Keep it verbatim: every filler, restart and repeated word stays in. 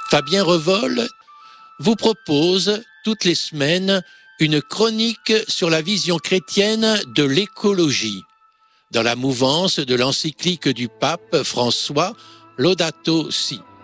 Fabien Revol vous propose toutes les semaines une chronique sur la vision chrétienne de l'écologie, dans la mouvance de l'encyclique du pape François Laudato Si.